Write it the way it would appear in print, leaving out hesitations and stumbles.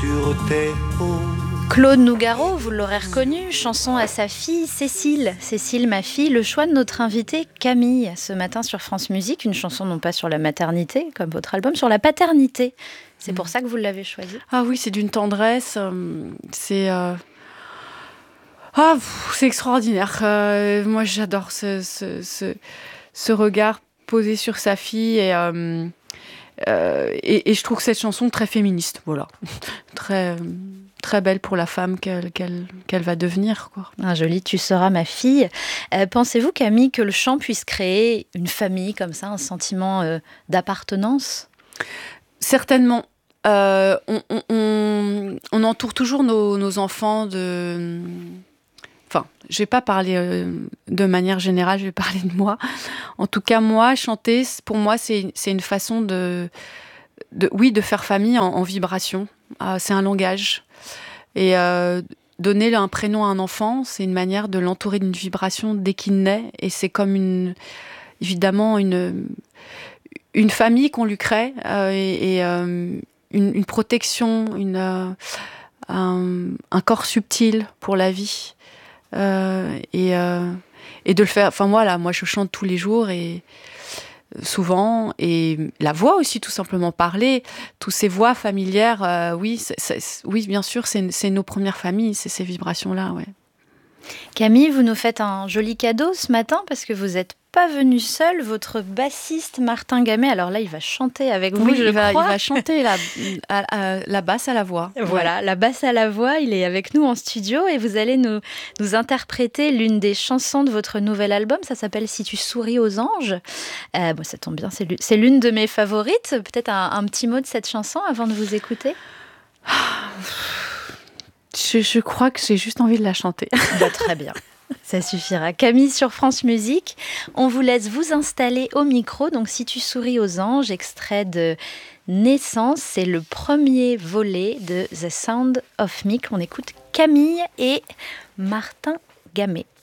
sur tes hauts. Claude Nougaro, vous l'aurez reconnu, chanson à sa fille Cécile. Cécile, ma fille, le choix de notre invitée Camille, ce matin sur France Musique, une chanson non pas sur la maternité, comme votre album, sur la paternité. C'est pour ça que vous l'avez choisie. Ah oui, c'est d'une tendresse, c'est extraordinaire. Moi, j'adore ce regard posé sur sa fille et je trouve cette chanson très féministe, voilà, très belle pour la femme qu'elle va devenir, quoi. Un joli Tu seras ma fille. Pensez-vous, Camille, que le chant puisse créer une famille comme ça, un sentiment d'appartenance ? Certainement. On entoure toujours nos enfants de... Enfin, je vais pas parler de manière générale, je vais parler de moi. En tout cas, moi, chanter, pour moi, c'est une façon de faire famille en vibration. C'est un langage. Et donner un prénom à un enfant, c'est une manière de l'entourer d'une vibration dès qu'il naît. Et c'est comme évidemment une famille qu'on lui crée une protection, un corps subtil pour la vie. Et de le faire. Enfin moi je chante tous les jours et souvent, et la voix aussi, tout simplement parler, toutes ces voix familières, oui, bien sûr, c'est nos premières familles, c'est ces vibrations-là, ouais. Camille, vous nous faites un joli cadeau ce matin parce que vous n'êtes pas venu seul. Votre bassiste Martin Gamet, alors là, il va chanter avec vous, il va chanter la basse à la voix. Voilà, ouais. La basse à la voix, il est avec nous en studio et vous allez nous interpréter l'une des chansons de votre nouvel album. Ça s'appelle « Si tu souris aux anges ». Ça tombe bien, c'est l'une de mes favorites. Peut-être un petit mot de cette chanson avant de vous écouter. Je crois que j'ai juste envie de la chanter. Très bien, ça suffira. Camille sur France Musique, on vous laisse vous installer au micro. Donc Si tu souris aux anges, extrait de Naissance, c'est le premier volet de The Sound of Mick. On écoute Camille et Martin Gamet.